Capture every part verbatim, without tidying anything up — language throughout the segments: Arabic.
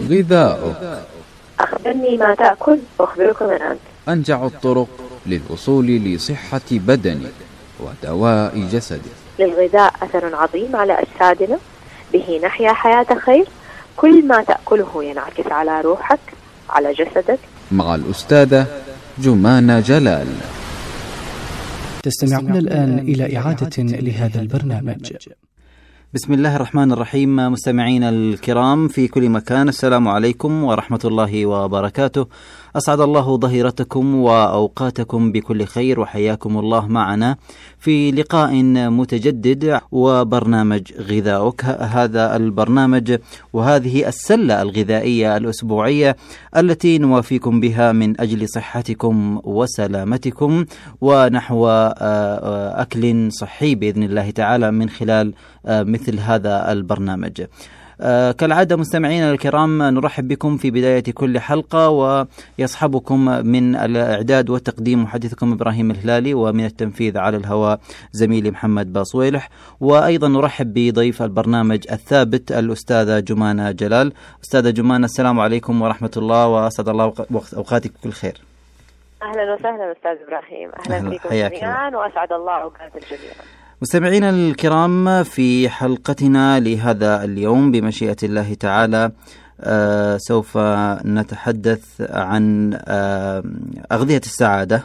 غذاؤك. أخبرني ما تأكل وأخبرك من أنت. أنجع الطرق للوصول لصحة بدنك ودواء جسدك. للغذاء أثر عظيم على أجسادنا، به نحيا حياة خير. كل ما تأكله ينعكس على روحك، على جسدك. مع الأستاذة جمانة جلال. تستمعون الآن إلى إعادة لهذا البرنامج. بسم الله الرحمن الرحيم. مستمعين الكرام في كل مكان، السلام عليكم ورحمة الله وبركاته. أسعد الله ظهيرتكم وأوقاتكم بكل خير، وحياكم الله معنا في لقاء متجدد وبرنامج غذاؤك. هذا البرنامج وهذه السلة الغذائية الأسبوعية التي نوافيكم بها من أجل صحتكم وسلامتكم ونحو أكل صحي بإذن الله تعالى من خلال مثل هذا البرنامج. آه كالعادة مستمعينا الكرام، نرحب بكم في بداية كل حلقة، ويصحبكم من الإعداد والتقديم محدثكم إبراهيم الهلالي، ومن التنفيذ على الهواء زميلي محمد باصويلح. وأيضا نرحب بضيف البرنامج الثابت الأستاذة جمانة جلال. أستاذة جمانة، السلام عليكم ورحمة الله، وأسعد الله أوقاتك بكل خير. أهلا وسهلا أستاذ إبراهيم، أهلا, أهلا فيكم جميعا، وأسعد الله أوقات الجميع. مستمعينا الكرام، في حلقتنا لهذا اليوم بمشيئة الله تعالى آه سوف نتحدث عن آه أغذية السعادة.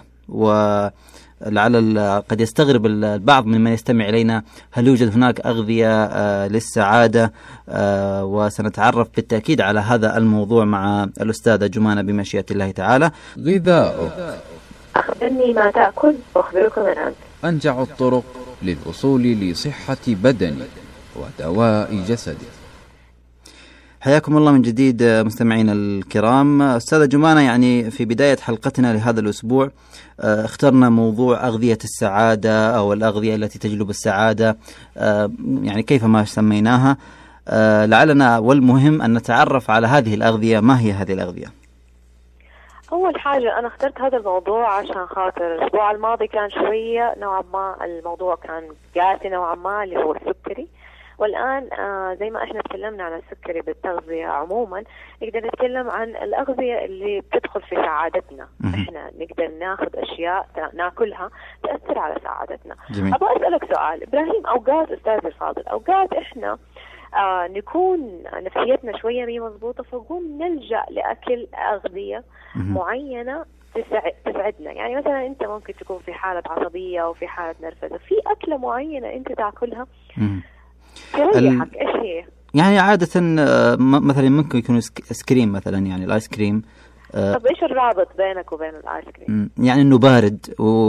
ولعل قد يستغرب البعض من من يستمع إلينا، هل يوجد هناك أغذية آه للسعادة؟ آه وسنتعرف بالتأكيد على هذا الموضوع مع الأستاذة جمانة بمشيئة الله تعالى. غذاؤك. أخبرني ما تأكل وأخبرك من أنت. أنجع الطرق للوصول لصحة بدنك ودواء جسدك. حياكم الله من جديد مستمعين الكرام. أستاذة جمانة، يعني في بداية حلقتنا لهذا الأسبوع اخترنا موضوع أغذية السعادة أو الأغذية التي تجلب السعادة، يعني كيف ما سميناها. لعلنا والمهم أن نتعرف على هذه الأغذية. ما هي هذه الأغذية؟ أول حاجة أنا اخترت هذا الموضوع عشان خاطر الأسبوع الماضي كان شوية نوعا ما الموضوع كان قاسي نوعا ما، اللي هو السكري. والآن آه زي ما احنا تكلمنا عن السكري بالتغذية عموما، نقدر نتكلم عن الأغذية اللي بتدخل في سعادتنا. احنا نقدر ناخذ أشياء ناكلها تأثر على سعادتنا. أبغى أسألك سؤال إبراهيم، أوقات أستاذ الفاضل، أوقات احنا آه نكون نفسيتنا شوية مي مضبوطة، فنقوم نلجأ لأكل أغذية معينة تسعدنا. يعني مثلا أنت ممكن تكون في حالة عصبية أو في حالة نرفزة، في أكلة معينة أنت تأكلها تريحك. إيش هي؟ يعني عادة مثلا ممكن يكون اسكريم مثلا، يعني الآيس كريم. طب إيش الرابط بينك وبين الآيس كريم؟ يعني إنه بارد و